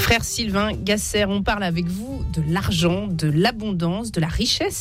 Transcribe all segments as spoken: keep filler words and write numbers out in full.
Frère Sylvain Gasser, on parle avec vous de l'argent, de l'abondance, de la richesse.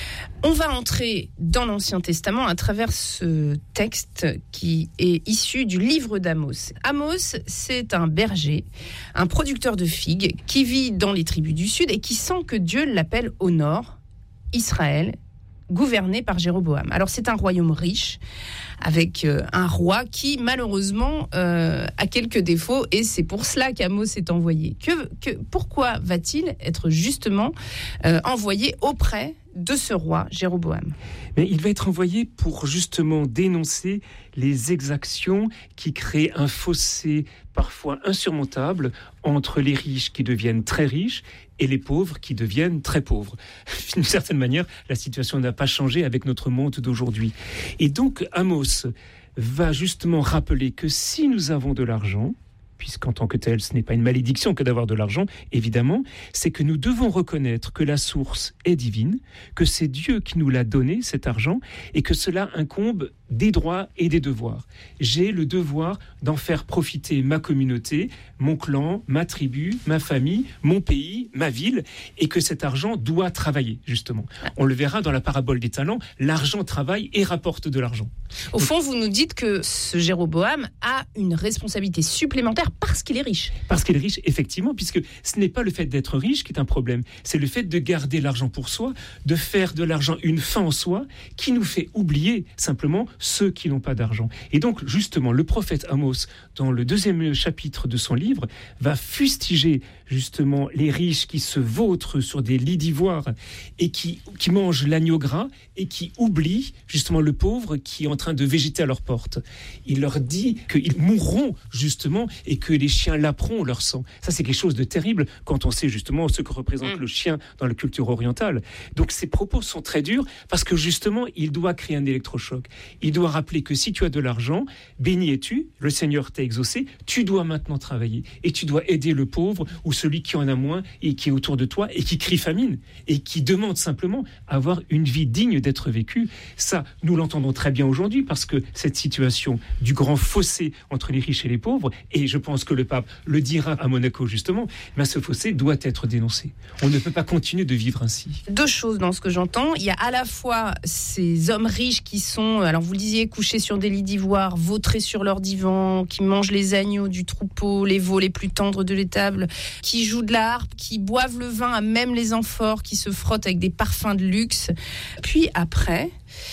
On va entrer dans l'Ancien Testament à travers ce texte qui est issu du livre d'Amos. Amos, c'est un berger, un producteur de figues qui vit dans les tribus du Sud et qui sent que Dieu l'appelle au nord, Israël, gouverné par Jéroboam. Alors c'est un royaume riche, avec euh, un roi qui malheureusement euh, a quelques défauts, et c'est pour cela qu'Amos est envoyé. Que, que, pourquoi va-t-il être justement euh, envoyé auprès de ce roi Jéroboam ? Mais il va être envoyé pour justement dénoncer les exactions qui créent un fossé parfois insurmontable entre les riches qui deviennent très riches et les pauvres qui deviennent très pauvres. D'une certaine manière, la situation n'a pas changé avec notre monde d'aujourd'hui. Et donc, Amos va justement rappeler que si nous avons de l'argent, puisqu'en tant que tel, ce n'est pas une malédiction que d'avoir de l'argent, évidemment, c'est que nous devons reconnaître que la source est divine, que c'est Dieu qui nous l'a donné, cet argent, et que cela incombe des droits et des devoirs. J'ai le devoir d'en faire profiter ma communauté, mon clan, ma tribu, ma famille, mon pays, ma ville, et que cet argent doit travailler, justement. On le verra dans la parabole des talents, l'argent travaille et rapporte de l'argent. Au fond, vous nous dites que ce Jéroboam a une responsabilité supplémentaire parce qu'il est riche. Parce qu'il est riche, effectivement, puisque ce n'est pas le fait d'être riche qui est un problème, c'est le fait de garder l'argent pour soi, de faire de l'argent une fin en soi, qui nous fait oublier simplement ceux qui n'ont pas d'argent. Et donc, justement, le prophète Amos, dans le deuxième chapitre de son livre, va fustiger justement les riches qui se vautrent sur des lits d'ivoire et qui, qui mangent l'agneau gras et qui oublient justement le pauvre qui est en train de végéter à leur porte. Il leur dit qu'ils mourront justement et que les chiens laperont leur sang. Ça, c'est quelque chose de terrible quand on sait justement ce que représente mmh. le chien dans la culture orientale. Donc, ces propos sont très durs parce que justement, il doit créer un électrochoc. Il doit rappeler que si tu as de l'argent, béni es-tu, le Seigneur t'a exaucé, tu dois maintenant travailler et tu dois aider le pauvre ou celui qui en a moins et qui est autour de toi et qui crie famine et qui demande simplement à avoir une vie digne d'être vécue. Ça, nous l'entendons très bien aujourd'hui parce que cette situation du grand fossé entre les riches et les pauvres, et je pense que le pape le dira à Monaco justement, mais ce fossé doit être dénoncé. On ne peut pas continuer de vivre ainsi. Deux choses dans ce que j'entends. Il y a à la fois ces hommes riches qui sont, alors vous le disiez, couchés sur des lits d'ivoire, vautrés sur leur divan, qui mangent les agneaux du troupeau, les veaux les plus tendres de l'étable, qui jouent de la harpe, qui boivent le vin à même les amphores, qui se frottent avec des parfums de luxe. Puis après,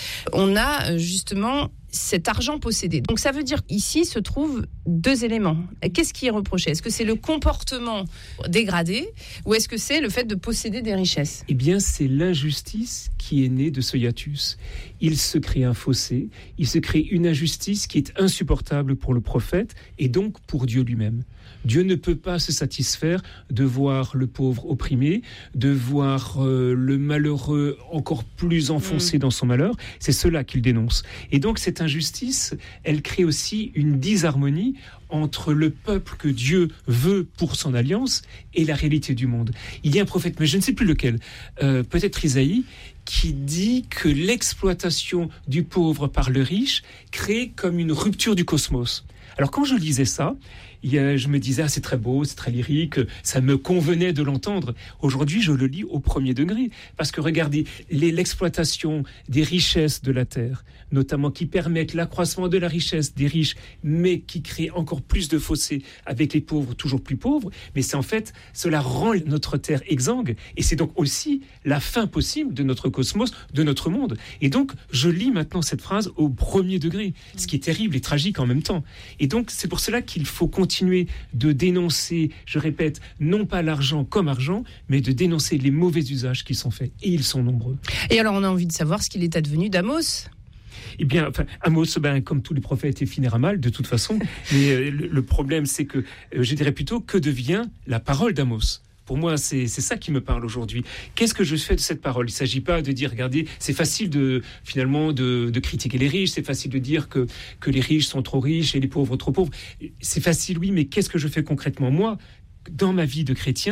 on a justement cet argent possédé. Donc ça veut dire qu'ici se trouvent deux éléments. Qu'est-ce qui est reproché ? Est-ce que c'est le comportement dégradé ou est-ce que c'est le fait de posséder des richesses ? Eh bien, c'est l'injustice qui est née de ce hiatus. Il se crée un fossé, il se crée une injustice qui est insupportable pour le prophète et donc pour Dieu lui-même. Dieu ne peut pas se satisfaire de voir le pauvre opprimé, de voir euh, le malheureux encore plus enfoncé mmh. dans son malheur. C'est cela qu'il dénonce. Et donc cette injustice, elle crée aussi une disharmonie entre le peuple que Dieu veut pour son alliance et la réalité du monde. Il y a un prophète, mais je ne sais plus lequel, euh, peut-être Isaïe, qui dit que l'exploitation du pauvre par le riche crée comme une rupture du cosmos. Alors quand je lisais ça, je me disais, ah, c'est très beau, c'est très lyrique, ça me convenait de l'entendre. Aujourd'hui, je le lis au premier degré. Parce que regardez, les, l'exploitation des richesses de la terre, notamment qui permettent l'accroissement de la richesse des riches, mais qui créent encore plus de fossés avec les pauvres, toujours plus pauvres, mais c'est en fait, cela rend notre terre exsangue. Et c'est donc aussi la fin possible de notre cosmos, de notre monde. Et donc, je lis maintenant cette phrase au premier degré, ce qui est terrible et tragique en même temps. Et donc, c'est pour cela qu'il faut continuer continuer de dénoncer, je répète, non pas l'argent comme argent, mais de dénoncer les mauvais usages qui sont faits. Et ils sont nombreux. Et alors, on a envie de savoir ce qu'il est advenu d'Amos. Eh bien, enfin, Amos, ben, comme tous les prophètes, est finira mal, de toute façon. Mais euh, le, le problème, c'est que, euh, je dirais plutôt, que devient la parole d'Amos ? Pour moi, c'est, c'est ça qui me parle aujourd'hui. Qu'est-ce que je fais de cette parole ? Il ne s'agit pas de dire, regardez, c'est facile de, finalement de, de critiquer les riches, c'est facile de dire que, que les riches sont trop riches et les pauvres trop pauvres. C'est facile, oui, mais qu'est-ce que je fais concrètement ? Moi, dans ma vie de chrétien,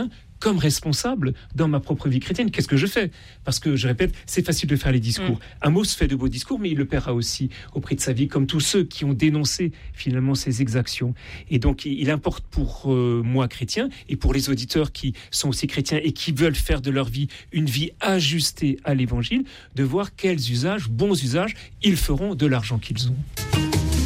comme responsable dans ma propre vie chrétienne. Qu'est-ce que je fais ? Parce que, je répète, c'est facile de faire les discours. Mmh. Amos fait de beaux discours, mais il le paiera aussi au prix de sa vie, comme tous ceux qui ont dénoncé finalement ces exactions. Et donc, il importe pour euh, moi, chrétien, et pour les auditeurs qui sont aussi chrétiens et qui veulent faire de leur vie une vie ajustée à l'Évangile, de voir quels usages, bons usages, ils feront de l'argent qu'ils ont.